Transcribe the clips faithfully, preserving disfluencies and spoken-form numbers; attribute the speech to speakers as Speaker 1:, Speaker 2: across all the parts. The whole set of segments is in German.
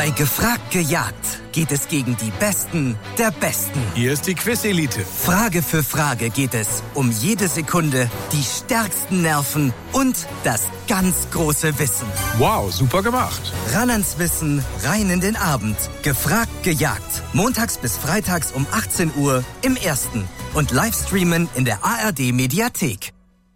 Speaker 1: Bei Gefragt gejagt geht es gegen die Besten der Besten.
Speaker 2: Hier ist die Quiz-Elite.
Speaker 1: Frage für Frage geht es um jede Sekunde, die stärksten Nerven und das ganz große Wissen.
Speaker 2: Wow, super gemacht.
Speaker 1: Ran ans Wissen, rein in den Abend. Gefragt gejagt. Montags bis freitags um achtzehn Uhr im Ersten. Und Livestreamen in der A R D-Mediathek.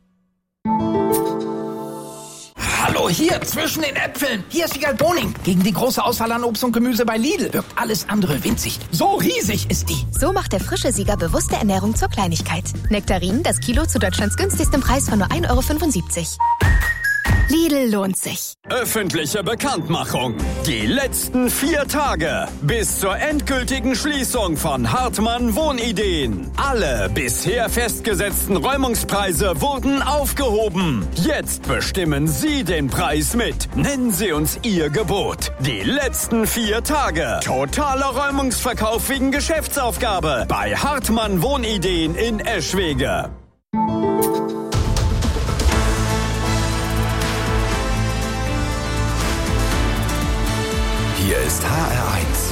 Speaker 3: Hallo, hier, zwischen den Äpfeln. Hier ist Wiegald Boning. Gegen die große Auswahl an Obst und Gemüse bei Lidl wirkt alles andere winzig. So riesig ist die.
Speaker 4: So macht der frische Sieger bewusste Ernährung zur Kleinigkeit. Nektarinen, das Kilo zu Deutschlands günstigstem Preis von nur ein Euro fünfundsiebzig. Lidl lohnt sich.
Speaker 5: Öffentliche Bekanntmachung. Die letzten vier Tage bis zur endgültigen Schließung von Hartmann Wohnideen. Alle bisher festgesetzten Räumungspreise wurden aufgehoben. Jetzt bestimmen Sie den Preis mit. Nennen Sie uns Ihr Gebot. Die letzten vier Tage. Totaler Räumungsverkauf wegen Geschäftsaufgabe bei Hartmann Wohnideen in Eschwege.
Speaker 6: Hier ist H R eins.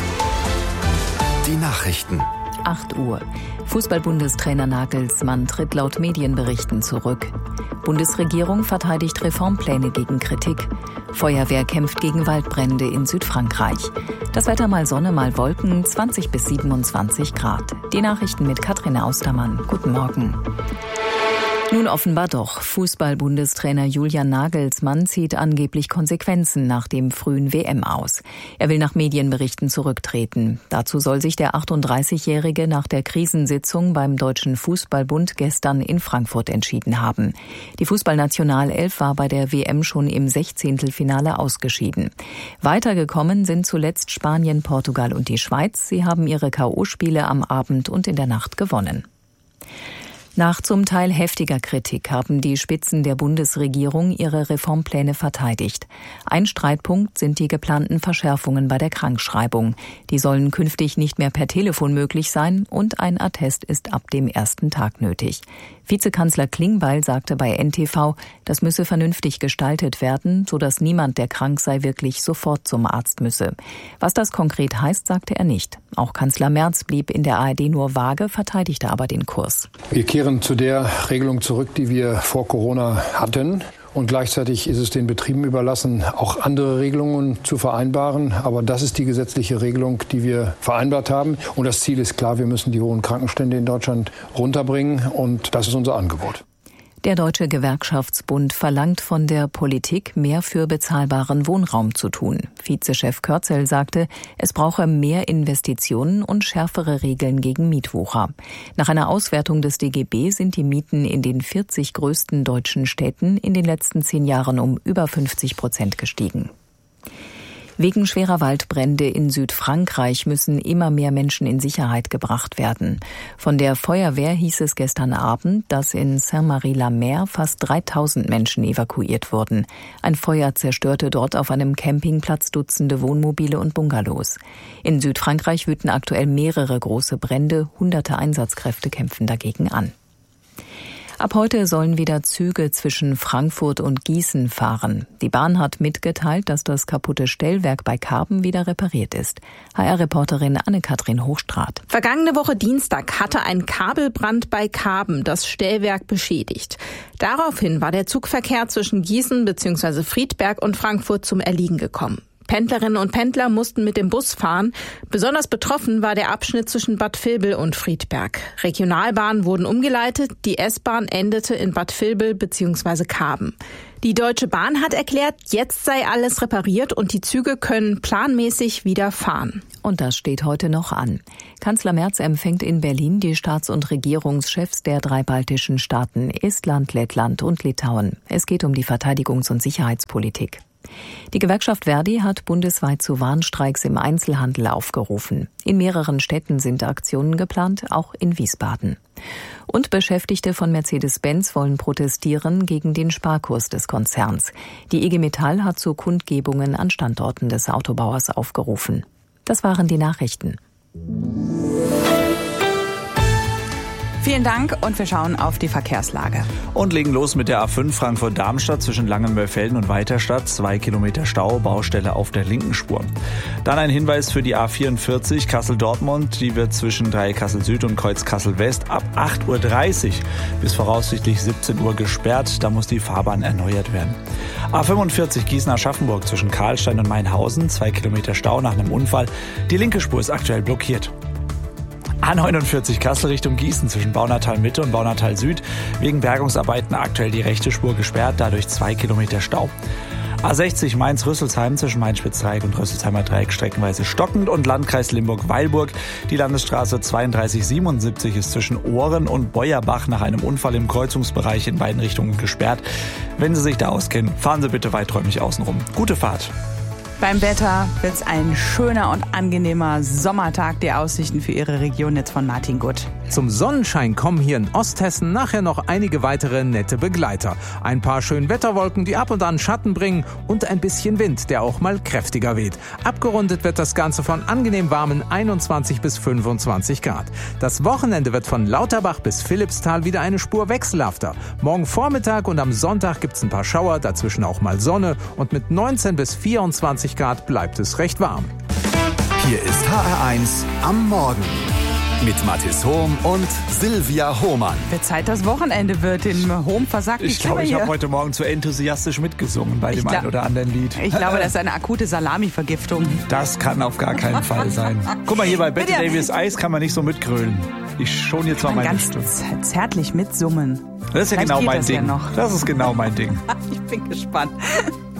Speaker 6: Die Nachrichten.
Speaker 7: acht Uhr. Fußball-Bundestrainer Nagelsmann tritt laut Medienberichten zurück. Bundesregierung verteidigt Reformpläne gegen Kritik. Feuerwehr kämpft gegen Waldbrände in Südfrankreich. Das Wetter mal Sonne, mal Wolken, zwanzig bis siebenundzwanzig Grad. Die Nachrichten mit Katrin Austermann. Guten Morgen. Nun offenbar doch. Fußball-Bundestrainer Julian Nagelsmann zieht angeblich Konsequenzen nach dem frühen W M aus. Er will nach Medienberichten zurücktreten. Dazu soll sich der achtunddreißigjährige nach der Krisensitzung beim Deutschen Fußballbund gestern in Frankfurt entschieden haben. Die Fußballnationalelf war bei der W M schon im Sechzehntelfinale ausgeschieden. Weitergekommen sind zuletzt Spanien, Portugal und die Schweiz. Sie haben ihre K O-Spiele am Abend und in der Nacht gewonnen. Nach zum Teil heftiger Kritik haben die Spitzen der Bundesregierung ihre Reformpläne verteidigt. Ein Streitpunkt sind die geplanten Verschärfungen bei der Krankschreibung. Die sollen künftig nicht mehr per Telefon möglich sein und ein Attest ist ab dem ersten Tag nötig. Vizekanzler Klingbeil sagte bei N T V, das müsse vernünftig gestaltet werden, sodass niemand, der krank sei, wirklich sofort zum Arzt müsse. Was das konkret heißt, sagte er nicht. Auch Kanzler Merz blieb in der A R D nur vage, verteidigte aber den Kurs.
Speaker 8: Wir kehren zu der Regelung zurück, die wir vor Corona hatten. Und gleichzeitig ist es den Betrieben überlassen, auch andere Regelungen zu vereinbaren. Aber das ist die gesetzliche Regelung, die wir vereinbart haben. Und das Ziel ist klar, wir müssen die hohen Krankenstände in Deutschland runterbringen. Und das ist unser Angebot.
Speaker 7: Der Deutsche Gewerkschaftsbund verlangt von der Politik, mehr für bezahlbaren Wohnraum zu tun. Vizechef Körzel sagte, es brauche mehr Investitionen und schärfere Regeln gegen Mietwucher. Nach einer Auswertung des D G B sind die Mieten in den vierzig größten deutschen Städten in den letzten zehn Jahren um über fünfzig Prozent gestiegen. Wegen schwerer Waldbrände in Südfrankreich müssen immer mehr Menschen in Sicherheit gebracht werden. Von der Feuerwehr hieß es gestern Abend, dass in Saint-Marie-la-Mer fast dreitausend Menschen evakuiert wurden. Ein Feuer zerstörte dort auf einem Campingplatz Dutzende Wohnmobile und Bungalows. In Südfrankreich wüten aktuell mehrere große Brände. Hunderte Einsatzkräfte kämpfen dagegen an. Ab heute sollen wieder Züge zwischen Frankfurt und Gießen fahren. Die Bahn hat mitgeteilt, dass das kaputte Stellwerk bei Karben wieder repariert ist. H R-Reporterin Anne-Kathrin Hochstraat.
Speaker 9: Vergangene Woche Dienstag hatte ein Kabelbrand bei Karben das Stellwerk beschädigt. Daraufhin war der Zugverkehr zwischen Gießen bzw. Friedberg und Frankfurt zum Erliegen gekommen. Pendlerinnen und Pendler mussten mit dem Bus fahren. Besonders betroffen war der Abschnitt zwischen Bad Vilbel und Friedberg. Regionalbahnen wurden umgeleitet, die S-Bahn endete in Bad Vilbel bzw. Karben. Die Deutsche Bahn hat erklärt, jetzt sei alles repariert und die Züge können planmäßig wieder fahren.
Speaker 7: Und das steht heute noch an. Kanzler Merz empfängt in Berlin die Staats- und Regierungschefs der drei baltischen Staaten Estland, Lettland und Litauen. Es geht um die Verteidigungs- und Sicherheitspolitik. Die Gewerkschaft Verdi hat bundesweit zu Warnstreiks im Einzelhandel aufgerufen. In mehreren Städten sind Aktionen geplant, auch in Wiesbaden. Und Beschäftigte von Mercedes-Benz wollen protestieren gegen den Sparkurs des Konzerns. Die I G Metall hat zu Kundgebungen an Standorten des Autobauers aufgerufen. Das waren die Nachrichten.
Speaker 10: Vielen Dank und wir schauen auf die Verkehrslage.
Speaker 11: Und legen los mit der A fünf Frankfurt-Darmstadt zwischen Langenmörfelden und Weiterstadt. Zwei Kilometer Stau, Baustelle auf der linken Spur. Dann ein Hinweis für die A vierundvierzig Kassel-Dortmund. Die wird zwischen Dreieck-Kassel-Süd und Kreuz-Kassel-West ab acht Uhr dreißig bis voraussichtlich siebzehn Uhr gesperrt. Da muss die Fahrbahn erneuert werden. A fünfundvierzig Gießen-Aschaffenburg zwischen Karlstein und Mainhausen. Zwei Kilometer Stau nach einem Unfall. Die linke Spur ist aktuell blockiert. A neunundvierzig Kassel Richtung Gießen zwischen Baunatal Mitte und Baunatal Süd. Wegen Bergungsarbeiten aktuell die rechte Spur gesperrt, dadurch zwei Kilometer Stau. A sechzig Mainz-Rüsselsheim zwischen Mainz-Spitz-Dreieck und Rüsselsheimer Dreieck streckenweise stockend und Landkreis Limburg-Weilburg. Die Landesstraße zweiunddreißig siebenundsiebzig ist zwischen Ohren und Beuerbach nach einem Unfall im Kreuzungsbereich in beiden Richtungen gesperrt. Wenn Sie sich da auskennen, fahren Sie bitte weiträumig außenrum. Gute Fahrt.
Speaker 10: Beim Wetter wird's ein schöner und angenehmer Sommertag. Die Aussichten für Ihre Region jetzt von Martin Gutt.
Speaker 2: Zum Sonnenschein kommen hier in Osthessen nachher noch einige weitere nette Begleiter. Ein paar Schönwetterwolken, die ab und an Schatten bringen und ein bisschen Wind, der auch mal kräftiger weht. Abgerundet wird das Ganze von angenehm warmen einundzwanzig bis fünfundzwanzig Grad. Das Wochenende wird von Lauterbach bis Philippsthal wieder eine Spur wechselhafter. Morgen Vormittag und am Sonntag gibt's ein paar Schauer, dazwischen auch mal Sonne und mit neunzehn bis vierundzwanzig Grad bleibt es recht warm.
Speaker 6: Hier ist H R eins am Morgen. Mit Mathis Hohm und Silvia Hohmann.
Speaker 10: Wird Zeit, das Wochenende wird. Den Hohm versagt
Speaker 11: Ich glaube, ich habe heute Morgen zu enthusiastisch mitgesungen bei dem einen oder anderen Lied.
Speaker 10: Ich glaube, das ist eine akute Salami-Vergiftung.
Speaker 11: Das kann auf gar keinen Fall sein. Guck mal, hier bei Bette Davis Eis kann man nicht so mitgrölen. Ich schon jetzt mal meine
Speaker 10: ganz
Speaker 11: Stimme.
Speaker 10: Zärtlich mitsummen.
Speaker 11: Das ist ja
Speaker 10: Vielleicht
Speaker 11: genau
Speaker 10: geht
Speaker 11: mein
Speaker 10: das
Speaker 11: Ding.
Speaker 10: Ja noch.
Speaker 11: Das ist genau mein Ding.
Speaker 10: Ich bin gespannt.